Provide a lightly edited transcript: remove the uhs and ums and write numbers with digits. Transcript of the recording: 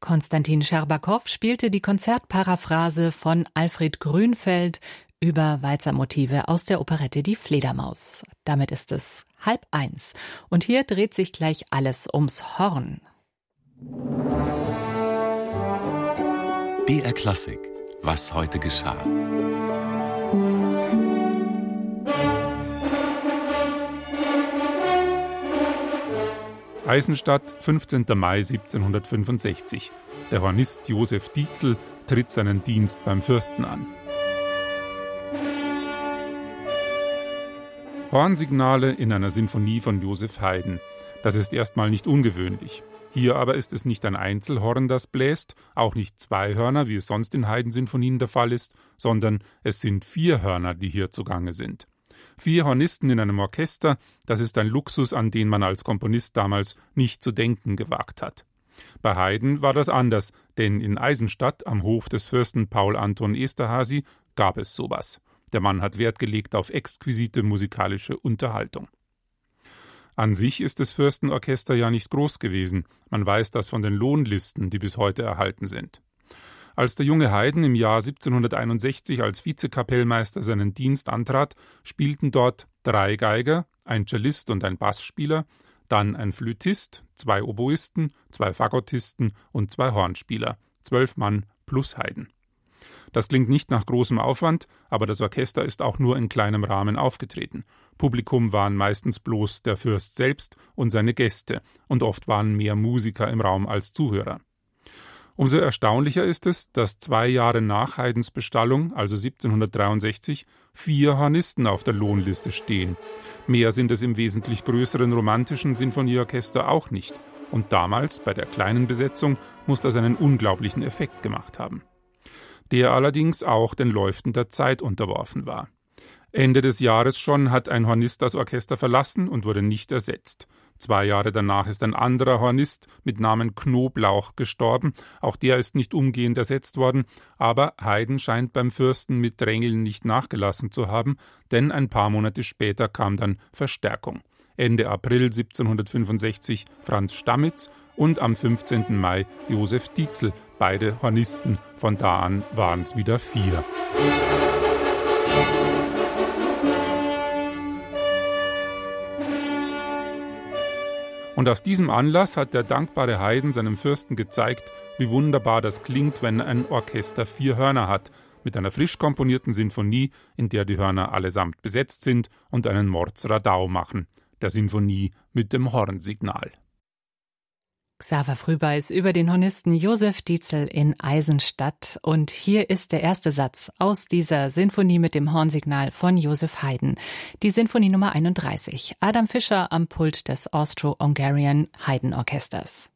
Konstantin Scherbakow spielte die Konzertparaphrase von Alfred Grünfeld über Walzermotive aus der Operette Die Fledermaus. Damit ist es 12:30 und hier dreht sich gleich alles ums Horn. BR Klassik, was heute geschah. Eisenstadt, 15. Mai 1765. Der Hornist Josef Dietzel tritt seinen Dienst beim Fürsten an. Hornsignale in einer Sinfonie von Joseph Haydn. Das ist erstmal nicht ungewöhnlich. Hier aber ist es nicht ein Einzelhorn, das bläst, auch nicht zwei Hörner, wie es sonst in Haydn-Sinfonien der Fall ist, sondern es sind 4 Hörner, die hier zugange sind. 4 Hornisten in einem Orchester, das ist ein Luxus, an den man als Komponist damals nicht zu denken gewagt hat. Bei Haydn war das anders, denn in Eisenstadt am Hof des Fürsten Paul Anton Esterházy gab es sowas. Der Mann hat Wert gelegt auf exquisite musikalische Unterhaltung. An sich ist das Fürstenorchester ja nicht groß gewesen. Man weiß das von den Lohnlisten, die bis heute erhalten sind. Als der junge Haydn im Jahr 1761 als Vizekapellmeister seinen Dienst antrat, spielten dort 3 Geiger, ein Cellist und ein Bassspieler, dann ein Flötist, 2 Oboisten, 2 Fagottisten und 2 Hornspieler, 12 Mann plus Haydn. Das klingt nicht nach großem Aufwand, aber das Orchester ist auch nur in kleinem Rahmen aufgetreten. Publikum waren meistens bloß der Fürst selbst und seine Gäste, und oft waren mehr Musiker im Raum als Zuhörer. Umso erstaunlicher ist es, dass 2 Jahre nach Haydns Bestallung, also 1763, 4 Hornisten auf der Lohnliste stehen. Mehr sind es im wesentlich größeren romantischen Sinfonieorchester auch nicht. Und damals, bei der kleinen Besetzung, muss das einen unglaublichen Effekt gemacht haben. Der allerdings auch den Läuften der Zeit unterworfen war. Ende des Jahres schon hat ein Hornist das Orchester verlassen und wurde nicht ersetzt. 2 Jahre danach ist ein anderer Hornist mit Namen Knoblauch gestorben. Auch der ist nicht umgehend ersetzt worden. Aber Haydn scheint beim Fürsten mit Drängeln nicht nachgelassen zu haben, denn ein paar Monate später kam dann Verstärkung. Ende April 1765 Franz Stamitz und am 15. Mai Josef Dietzel, beide Hornisten. Von da an waren es wieder 4. Und aus diesem Anlass hat der dankbare Haydn seinem Fürsten gezeigt, wie wunderbar das klingt, wenn ein Orchester 4 Hörner hat, mit einer frisch komponierten Sinfonie, in der die Hörner allesamt besetzt sind und einen Mordsradau machen, der Sinfonie mit dem Hornsignal. Xaver Frühbeis über den Hornisten Josef Dietzel in Eisenstadt. Und hier ist der erste Satz aus dieser Sinfonie mit dem Hornsignal von Joseph Haydn. Die Sinfonie Nummer 31. Adam Fischer am Pult des Austro-Hungarian Haydn Orchesters.